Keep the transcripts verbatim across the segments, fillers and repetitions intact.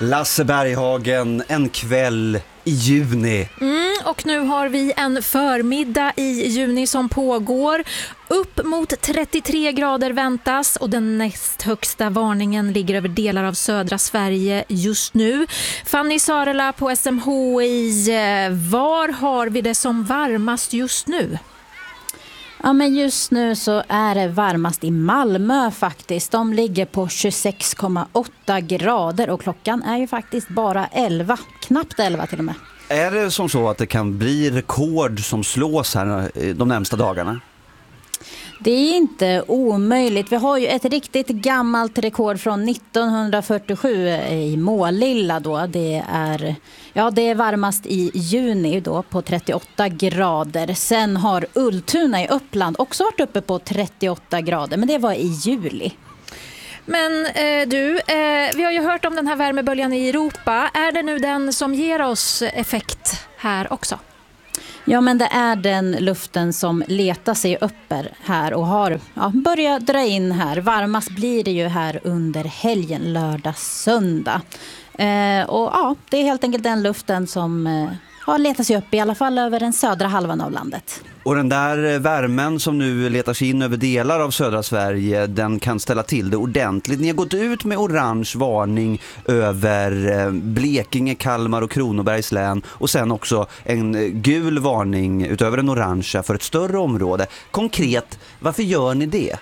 Lasse Berghagen, en kväll i juni. Mm, och nu har vi en förmiddag i juni som pågår. Upp mot trettiotre grader väntas och den näst högsta varningen ligger över delar av södra Sverige just nu. Fanny Sarela på S M H I, var har vi det som varmast just nu? Ja, men just nu så är det varmast i Malmö faktiskt. De ligger på tjugosex komma åtta grader och klockan är ju faktiskt bara elva, knappt elva till och med. Är det som så att det kan bli rekord som slås här de närmsta dagarna? Det är inte omöjligt. Vi har ju ett riktigt gammalt rekord från nittonhundrafyrtiosju i Målilla då. Det är, ja, det är varmast i juni då på trettioåtta grader. Sen har Ultuna i Uppland också varit uppe på trettioåtta grader, men det var i juli. Men eh, du, eh, vi har ju hört om den här värmeböljan i Europa. Är det nu den som ger oss effekt här också? Ja, men det är den luften som letar sig upp här och har ja, börjat dra in här. Varmast blir det ju här under helgen, lördag, söndag. Eh, och ja, det är helt enkelt den luften som eh, har letat sig upp i alla fall över den södra halvan av landet. Och den där värmen som nu letar sig in över delar av södra Sverige, den kan ställa till det ordentligt. Ni har gått ut med orange varning över Blekinge, Kalmar och Kronobergs län och sen också en gul varning utöver den orangea för ett större område. Konkret, varför gör ni det?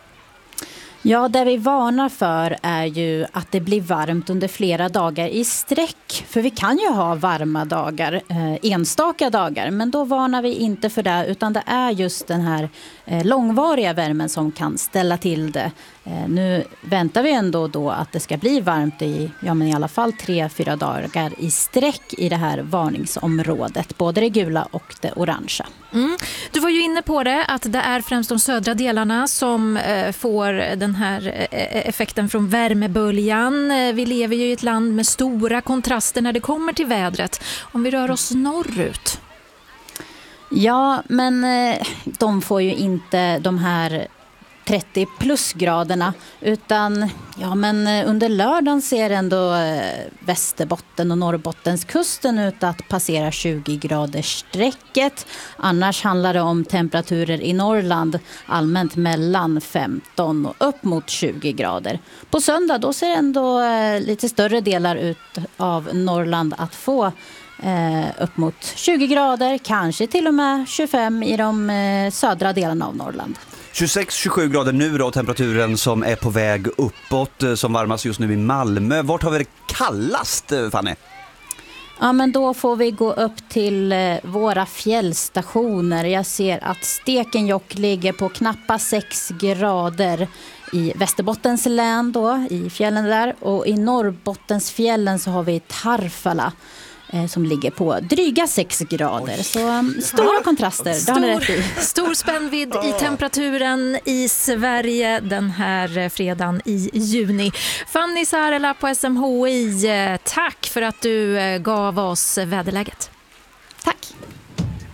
Ja, det vi varnar för är ju att det blir varmt under flera dagar i sträck. För vi kan ju ha varma dagar, eh, enstaka dagar, men då varnar vi inte för det, utan det är just den här eh, långvariga värmen som kan ställa till det. Eh, nu väntar vi ändå då att det ska bli varmt i, ja, men i alla fall tre, fyra dagar i sträck i det här varningsområdet, både det gula och det orangea. Mm. Du var ju inne på det, att det är främst de södra delarna som eh, får den här eh, effekten från värmeböljan. Eh, vi lever ju i ett land med stora kontraster när det kommer till vädret. Om vi rör oss norrut. Ja, men eh, de får ju inte de här trettio plusgraderna, utan ja, men under lördagen ser ändå Västerbotten och Norrbottenskusten ut att passera tjugo graders strecket. Annars handlar det om temperaturer i Norrland allmänt mellan femton och upp mot tjugo grader. På söndag då ser ändå lite större delar ut av Norrland att få Eh, upp mot tjugo grader, kanske till och med tjugofem i de eh, södra delarna av Norrland. tjugosex till tjugosju grader nu då, temperaturen som är på väg uppåt, som varmas just nu i Malmö. Vart har vi det kallast, Fanny? Ja, men då får vi gå upp till eh, våra fjällstationer. Jag ser att Stekenjokk ligger på knappa sex grader i Västerbottens län då, i fjällen där. Och i Norrbottens fjällen så har vi Tarfala som ligger på dryga sex grader. Oj. Så um, stora ja. kontraster, stor, det har ni rätt i. Stor spännvidd i temperaturen i Sverige den här fredagen i juni. Fanny Sarela på S M H I, tack för att du gav oss väderläget. Tack.